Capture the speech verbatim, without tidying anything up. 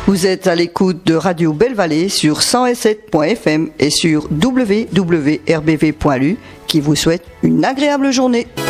Vous êtes à l'écoute de Radio Belle-Vallée sur cent sept point f m et sur w w w point r b v point l u qui vous souhaite une agréable journée.